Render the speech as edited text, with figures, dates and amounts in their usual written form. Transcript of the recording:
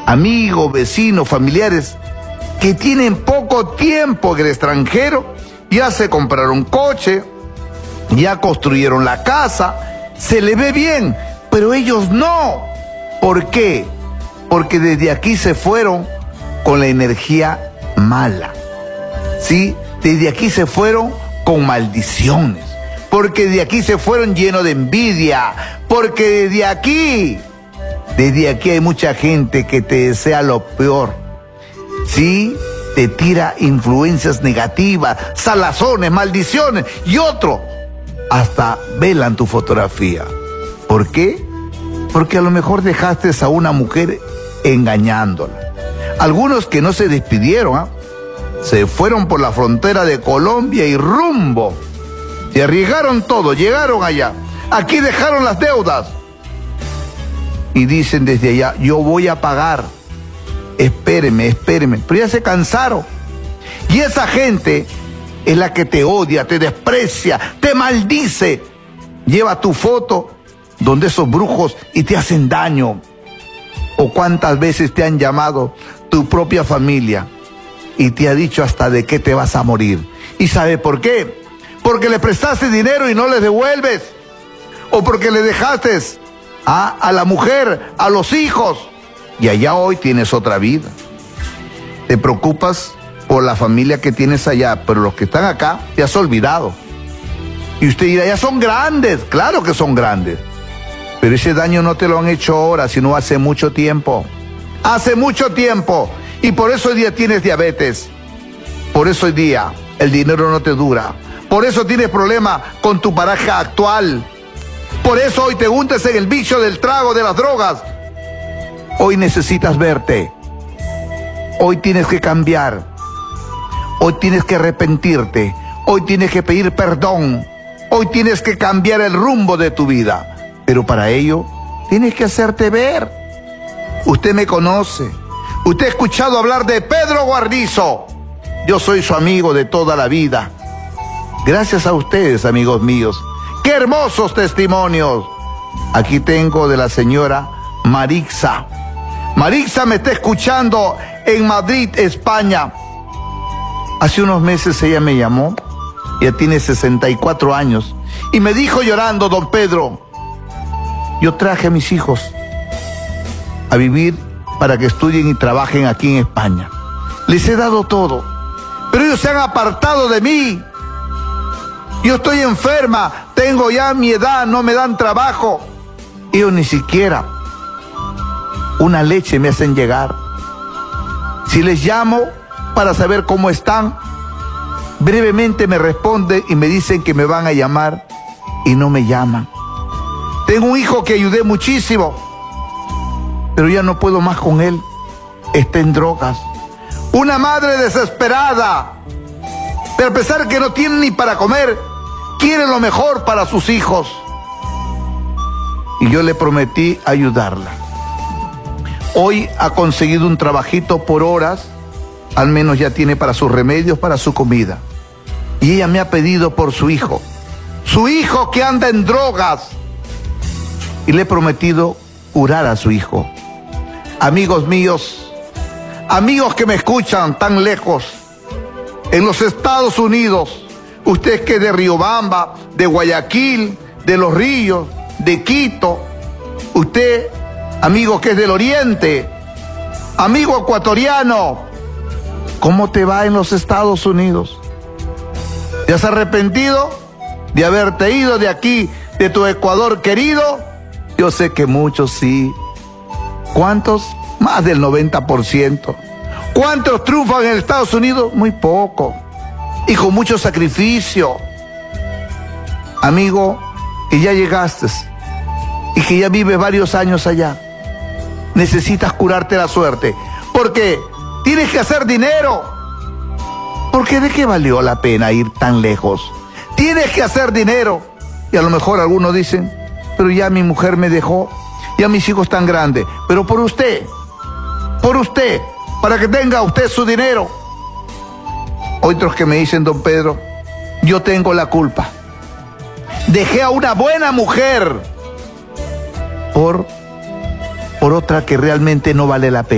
amigos, vecinos, familiares que tienen poco tiempo en el extranjero, ya se compraron coche, ya construyeron la casa, se le ve bien, pero ellos no. ¿Por qué? Porque desde aquí se fueron con la energía mala, ¿sí? Desde aquí se fueron con maldiciones, porque de aquí se fueron llenos de envidia, porque desde aquí hay mucha gente que te desea lo peor, ¿sí? Te tira influencias negativas, salazones, maldiciones, y otro hasta velan tu fotografía. ¿Por qué? Porque a lo mejor dejaste a una mujer engañándola. Algunos que no se despidieron, ¿eh? Se fueron por la frontera de Colombia y rumbo. Se arriesgaron todo, llegaron allá. Aquí dejaron las deudas. Y dicen desde allá, yo voy a pagar. Espéreme. Pero ya se cansaron. Y esa gente es la que te odia, te desprecia, te maldice. Lleva tu foto donde esos brujos y te hacen daño. O cuántas veces te han llamado tu propia familia y te ha dicho hasta de qué te vas a morir. ¿Y sabe por qué? Porque le prestaste dinero y no le devuelves. O porque le dejaste a la mujer, a los hijos. Y allá hoy tienes otra vida. Te preocupas por la familia que tienes allá, pero los que están acá te has olvidado. Y usted dirá, ya son grandes. Claro que son grandes. Pero ese daño no te lo han hecho ahora, sino hace mucho tiempo. Hace mucho tiempo. Y por eso hoy día tienes diabetes. Por eso hoy día el dinero no te dura. Por eso tienes problemas con tu pareja actual. Por eso hoy te hundes en el vicio del trago, de las drogas. Hoy necesitas verte. Hoy tienes que cambiar. Hoy tienes que arrepentirte. Hoy tienes que pedir perdón. Hoy tienes que cambiar el rumbo de tu vida. Pero para ello tienes que hacerte ver. Usted me conoce. Usted ha escuchado hablar de Pedro Guarnizo. Yo soy su amigo de toda la vida. Gracias a ustedes, amigos míos. ¡Qué hermosos testimonios! Aquí tengo de la señora Marixa. Marixa me está escuchando en Madrid, España. Hace unos meses ella me llamó. Ella tiene 64 años. Y me dijo llorando, don Pedro, yo traje a mis hijos a vivir para que estudien y trabajen aquí en España. Les he dado todo, pero ellos se han apartado de mí. Yo estoy enferma, tengo ya mi edad, no me dan trabajo. Ellos ni siquiera una leche me hacen llegar. Si les llamo para saber cómo están, brevemente me responden y me dicen que me van a llamar y no me llaman. Tengo un hijo que ayudé muchísimo, pero ya no puedo más con él. Está en drogas. Una madre desesperada, pero a pesar que no tiene ni para comer, quiere lo mejor para sus hijos. Y yo le prometí ayudarla. Hoy ha conseguido un trabajito por horas, al menos ya tiene para sus remedios, para su comida. Y ella me ha pedido por su hijo que anda en drogas. Y le he prometido curar a su hijo. Amigos míos, amigos que me escuchan tan lejos, en los Estados Unidos, usted que es de Riobamba, de Guayaquil, de Los Ríos, de Quito, usted, amigo que es del Oriente, amigo ecuatoriano, ¿cómo te va en los Estados Unidos? ¿Te has arrepentido de haberte ido de aquí, de tu Ecuador querido? Yo sé que muchos sí. ¿Cuántos? Más del 90%. ¿Cuántos triunfan en Estados Unidos? Muy poco. Y con mucho sacrificio. Amigo, que ya llegaste y que ya vives varios años allá, necesitas curarte la suerte. Porque tienes que hacer dinero. Porque ¿de qué valió la pena ir tan lejos? Tienes que hacer dinero. Y a lo mejor algunos dicen, pero ya mi mujer me dejó, ya mis hijos están grandes. Pero por usted, para que tenga usted su dinero. Otros que me dicen, don Pedro, yo tengo la culpa. Dejé a una buena mujer por otra que realmente no vale la pena.